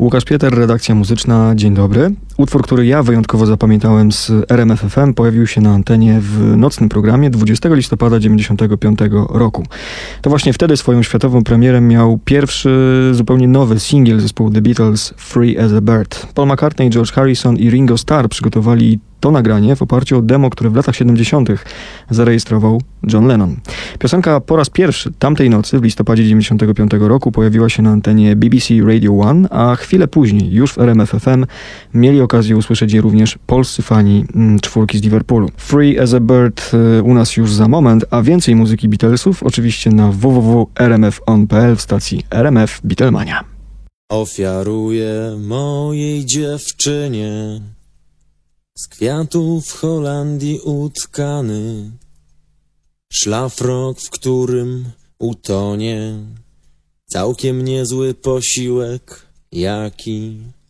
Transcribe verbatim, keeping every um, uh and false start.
Łukasz Pieter, redakcja muzyczna. Dzień dobry. Utwór, który ja wyjątkowo zapamiętałem z R M F F M, pojawił się na antenie w nocnym programie dwudziestego listopada dziewięćdziesiątego piątego roku. To właśnie wtedy swoją światową premierę miał pierwszy, zupełnie nowy singiel zespołu The Beatles, Free as a Bird. Paul McCartney, George Harrison i Ringo Starr przygotowali to nagranie w oparciu o demo, które w latach siedemdziesiątych zarejestrował John Lennon. Piosenka po raz pierwszy tamtej nocy w listopadzie dziewięćdziesiątego piątego roku pojawiła się na antenie B B C Radio One, a chwilę później, już w R M F F M, mieli okazję usłyszeć je również polscy fani mm, czwórki z Liverpoolu. Free as a Bird y, u nas już za moment, a więcej muzyki Beatlesów oczywiście na w w w kropka r m f on kropka p l w stacji R M F Beatlemania. Ofiaruję mojej dziewczynie z kwiatów w Holandii utkany szlafrok, w którym utonie całkiem niezły posiłek, jaki